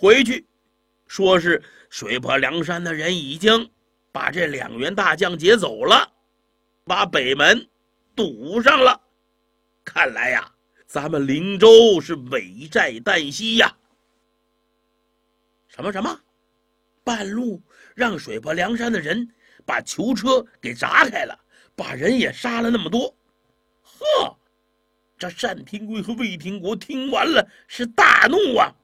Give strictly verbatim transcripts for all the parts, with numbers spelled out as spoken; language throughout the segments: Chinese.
回去说是水泊梁山的人已经把这两员大将劫走了，把北门堵上了。看来呀，咱们灵州是危在旦夕呀。什么什么？半路让水泊梁山的人把囚车给砸开了，把人也杀了那么多。呵，这单廷圭和魏廷国听完了是大怒啊。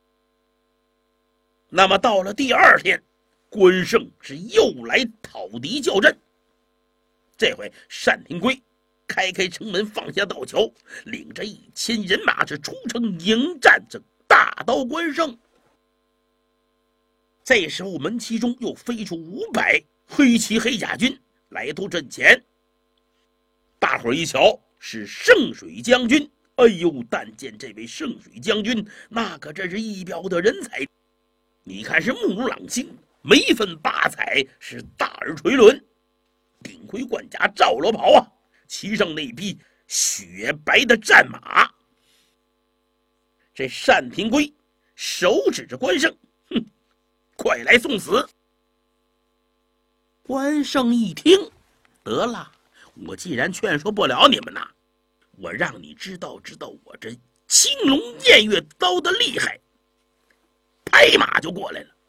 那么到了第二天，关胜是又来讨敌叫阵。这回单廷圭开开城门，放下道桥，领着一千人马是出城迎战这大刀关胜。这时候门旗中又飞出五百黑旗黑甲军来到阵前。大伙儿一瞧是圣水将军，哎呦，但见这位圣水将军那可真是一表的人才。你看是目如朗星，眉分八彩，是大耳垂纶，顶盔贯甲赵罗袍啊，骑上那匹雪白的战马。这单廷圭手指着关胜，哼，快来送死！关胜一听，得了，我既然劝说不了你们呐，我让你知道知道我这青龙偃月刀的厉害。拍马就过来了。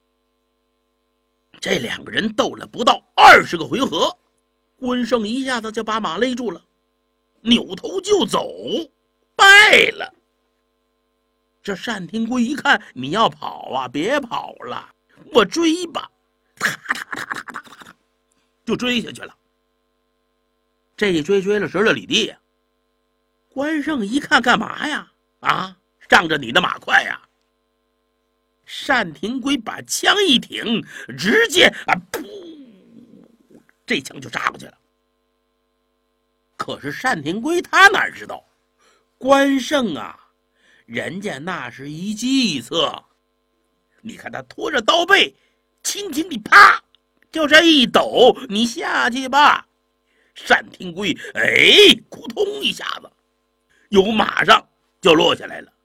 这两个人斗了不到二十个回合，关胜一下子就把马勒住了，扭头就走，败了。这单廷圭一看，你要跑啊，别跑了，我追吧，踏踏踏踏踏踏踏，就追下去了。这一追追了十来里地呀。关胜一看，干嘛呀？啊，仗着你的马快呀！单廷圭把枪一挺，直接啊，噗，这枪就扎过去了。可是单廷圭他哪知道，关胜啊，人家那是一计策。你看他拖着刀背，轻轻地啪，就这一抖，你下去吧。单廷圭哎，扑通一下子，由马上就落下来了。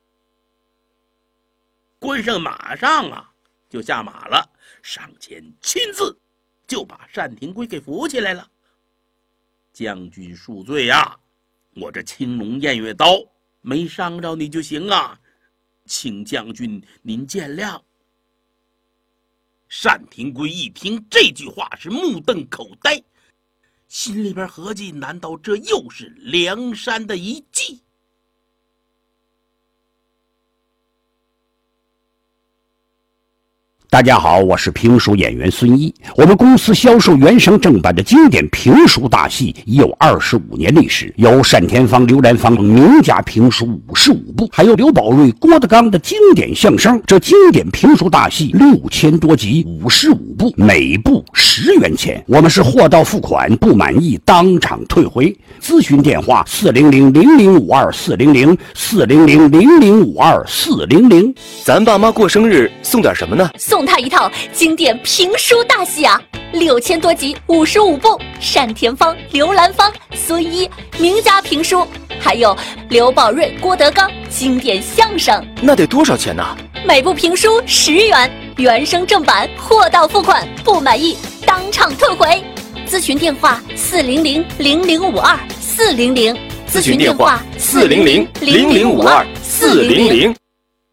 关胜马上啊就下马了，上前亲自就把单廷圭给扶起来了。将军恕罪呀，我这青龙偃月刀没伤着你就行啊，请将军您见谅。单廷圭一听这句话是目瞪口呆，心里边合计，难道这又是梁山的一计？ 大家好，我是评书演员孙一。我们公司销售原声正版的经典评书大戏已有二十五年历史，有单田芳、刘兰芳名家评书五十五部，还有刘宝瑞、郭德纲的经典相声。这经典评书大戏六千多集，五十五部，每部十元钱。我们是货到付款，不满意当场退回。咨询电话：四零零零零五二四零零四零零零零五二四零零。 咱爸妈过生日送点什么呢？ 送他一套经典评书大戏啊，六千多集，五十五部，单田芳、刘兰芳、孙一名家评书，还有刘宝瑞、郭德纲经典相声。 那得多少钱呢？ 每部评书十元，原声正版，货到付款，不满意当场退回。咨询电话：四零零零零五二四零零。 咨询电话：四零零零零五二四零零。